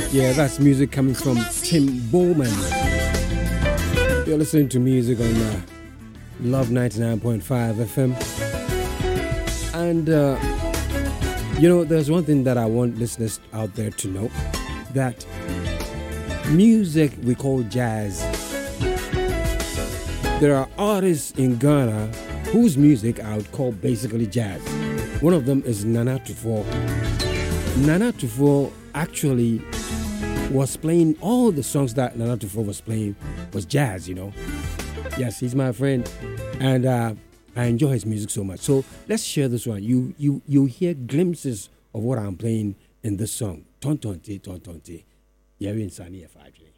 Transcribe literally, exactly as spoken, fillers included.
Yeah, that's music coming from Tim Bowman. You're listening to music on uh, Love ninety-nine point five F M. And, uh, you know, there's one thing that I want listeners out there to know, that music we call jazz. There are artists in Ghana whose music I would call basically jazz. One of them is Nana Tufo. Nana Tufo actually was playing all the songs that Nana Tufo was playing was jazz, you know. Yes, he's my friend, and uh, I enjoy his music so much. So let's share this one. You you you hear glimpses of what I'm playing in this song. Tontonte, tontonte. Yeah, we in Sani F I.